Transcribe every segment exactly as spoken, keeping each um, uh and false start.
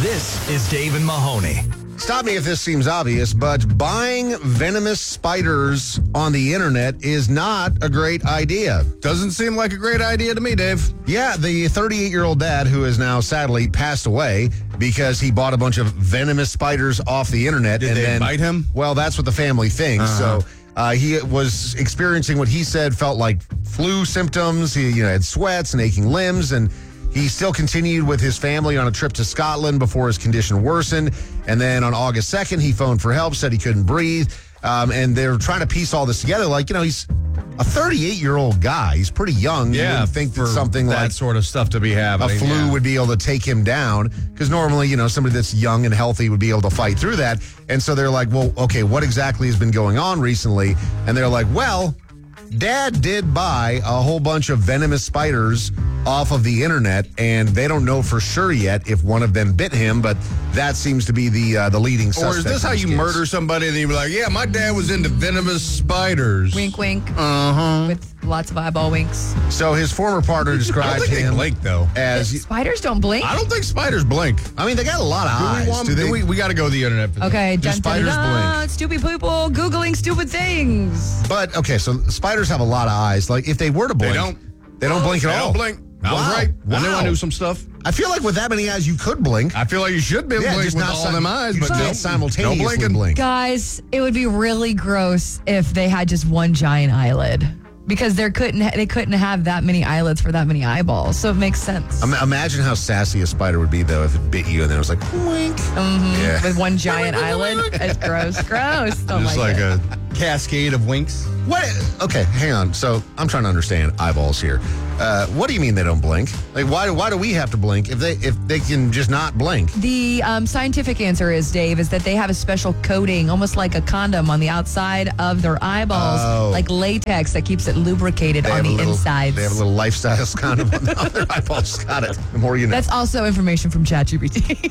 This is Dave and Mahoney. Stop me if this seems obvious, but buying venomous spiders on the internet is not a great idea. Doesn't seem like a great idea to me, Dave. Yeah, the thirty-eight-year-old dad who has now sadly passed away because he bought a bunch of venomous spiders off the internet. Did and they then, bite him? Well, that's what the family thinks. Uh-huh. So uh, he was experiencing what he said felt like flu symptoms. He you know, had sweats and aching limbs, and he still continued with his family on a trip to Scotland before his condition worsened. And then on August second, he phoned for help, said he couldn't breathe. Um, and they're trying to piece all this together. Like, you know, he's a thirty-eight-year-old guy. He's pretty young. Yeah, you wouldn't think that for something that like sort of stuff to be happening. a flu yeah. would be able to take him down, because normally, you know, somebody that's young and healthy would be able to fight through that. And so they're like, well, okay, what exactly has been going on recently? And they're like, well, Dad did buy a whole bunch of venomous spiders off of the internet, and they don't know for sure yet if one of them bit him, but that seems to be the uh, the leading suspect. Or is this how you case. murder somebody and you be like, yeah, my dad was into venomous spiders? Wink, wink. Uh-huh. With lots of eyeball winks. So his former partner I don't described think they him blink, though. as, Spiders don't blink. I don't think spiders blink. I mean, they got a lot of Do eyes. we want, Do do they? we, we got to go to the internet for this. Okay, Do dun, spiders dun, dun, blink? Stupid people Googling stupid things. But, okay, so spiders have a lot of eyes. Like, if they were to blink, They don't. they don't blink at They all. don't blink. I was Wow. right. I knew Wow. I knew some stuff. I feel like with that many eyes, you could blink. I feel like you should be able to Yeah, blink just with not all sim- them eyes, you but just no, can't simultaneously no blinking. blink. Guys, it would be really gross if they had just one giant eyelid, because there couldn't they couldn't have that many eyelids for that many eyeballs. So it makes sense. Im- Imagine how sassy a spider would be, though, if it bit you and then it was like, wink. Mhm. Yeah. With one giant eyelid. It's gross. Gross. Don't Just like, like it. a cascade of winks. What? Okay, hang on. So I'm trying to understand eyeballs here. Uh, what do you mean they don't blink? Like, why? Why do we have to blink if they if they can just not blink? The um, scientific answer is, Dave, is that they have a special coating, almost like a condom, on the outside of their eyeballs, Oh. like latex that keeps it lubricated They on have a the little, insides. They have a little lifestyle condom on on their eyeballs. Got it. The more you know. That's also information from ChatGPT.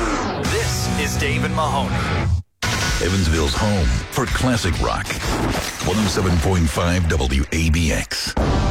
This is Dave and Mahoney. Evansville's home for classic rock. one oh seven point five W A B X.